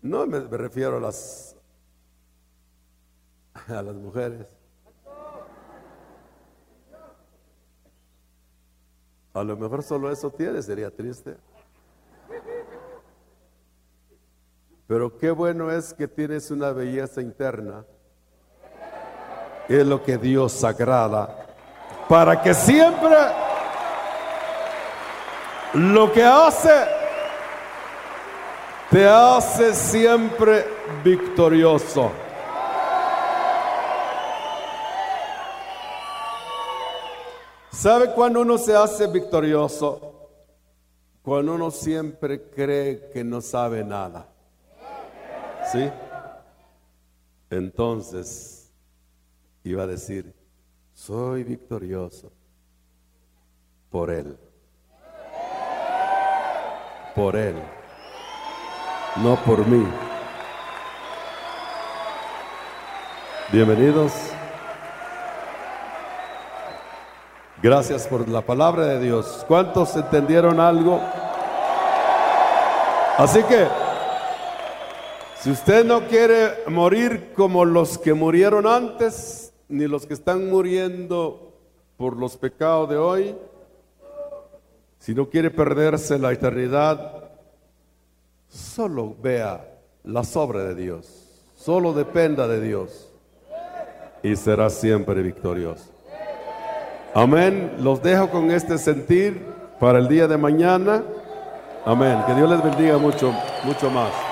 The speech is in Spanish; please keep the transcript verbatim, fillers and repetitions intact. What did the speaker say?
No me, me refiero a las a las mujeres. A lo mejor solo eso tiene, sería triste. Pero qué bueno es que tienes una belleza interna. Es lo que Dios agrada. Para que siempre lo que hace, te hace siempre victorioso. ¿Sabe cuándo uno se hace victorioso? Cuando uno siempre cree que no sabe nada. ¿Sí? Entonces iba a decir, soy victorioso por Él. Por Él, no por mí. Bienvenidos. Gracias por la palabra de Dios. ¿Cuántos entendieron algo? Así que, si usted no quiere morir como los que murieron antes, ni los que están muriendo por los pecados de hoy, si no quiere perderse la eternidad, solo vea la obra de Dios, solo dependa de Dios y será siempre victorioso. Amén. Los dejo con este sentir para el día de mañana. Amén. Que Dios les bendiga mucho, mucho más.